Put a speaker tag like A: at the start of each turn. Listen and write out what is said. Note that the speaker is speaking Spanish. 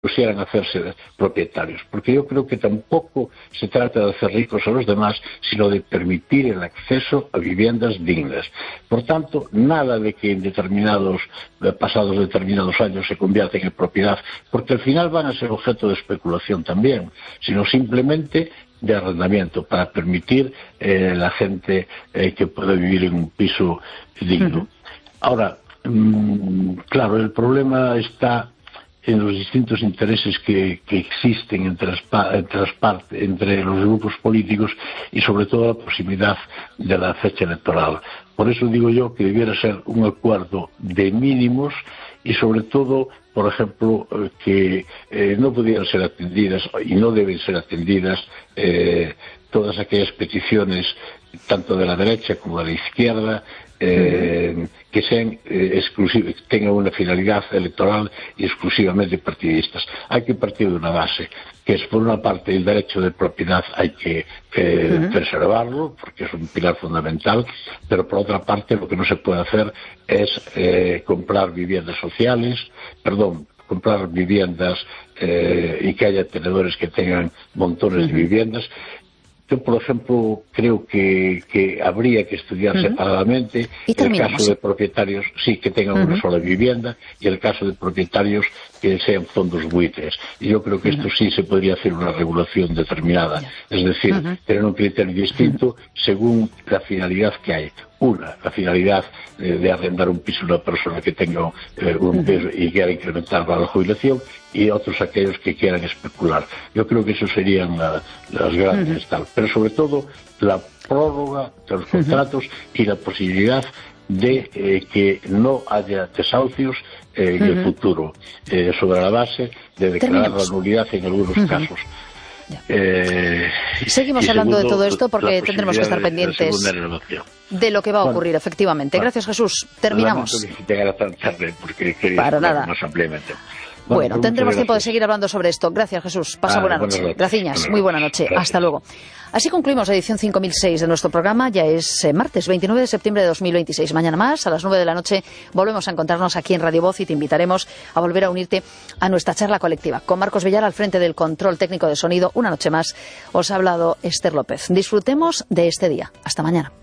A: pusieran a hacerse propietarios, porque yo creo que tampoco se trata de hacer ricos a los demás, sino de permitir el acceso a viviendas dignas. Por tanto, nada de que pasados determinados años se convierten en propiedad, porque al final van a ser objeto de especulación también, sino simplemente de arrendamiento, para permitir la gente que pueda vivir en un piso digno. Ahora, claro, el problema está en los distintos intereses que existen entre los grupos políticos y sobre todo la proximidad de la fecha electoral. Por eso digo yo que debiera ser un acuerdo de mínimos y sobre todo, por ejemplo, que no pudieran ser atendidas y no deben ser atendidas todas aquellas peticiones, tanto de la derecha como de la izquierda, que sean tengan una finalidad electoral y exclusivamente partidistas. Hay que partir de una base, que es, por una parte, el derecho de propiedad hay que preservarlo, porque es un pilar fundamental, pero por otra parte lo que no se puede hacer es comprar viviendas y que haya tenedores que tengan montones de viviendas. Yo, por ejemplo, creo que habría que estudiar separadamente el caso de propietarios, sí, que tengan una sola vivienda, y el caso de propietarios que sean fondos buitres. Y yo creo que esto sí se podría hacer una regulación determinada, es decir, tener un criterio distinto según la finalidad que hay. Una, la finalidad de arrendar un piso a una persona que tenga un peso y quiera incrementar para la jubilación, y otros aquellos que quieran especular. Yo creo que eso serían las grandes tal. Pero sobre todo la prórroga de los contratos y la posibilidad de que no haya desahucios en el futuro, sobre la base de declarar la nulidad en algunos casos.
B: Seguimos hablando de todo esto porque tendremos que estar pendientes de lo que va a ocurrir, efectivamente. Gracias, Jesús. Terminamos. Para nada. Bueno, tendremos tiempo de seguir hablando sobre esto. Gracias, Jesús. Pasa buena noche. Graciñas. Muy buena noche. Hasta luego. Así concluimos la edición 5006 de nuestro programa. Ya es martes 29 de septiembre de 2026. Mañana más, a las 9 de la noche, volvemos a encontrarnos aquí en Radio Voz y te invitaremos a volver a unirte a nuestra charla colectiva. Con Marcos Villar al frente del control técnico de sonido, una noche más os ha hablado Esther López. Disfrutemos de este día. Hasta mañana.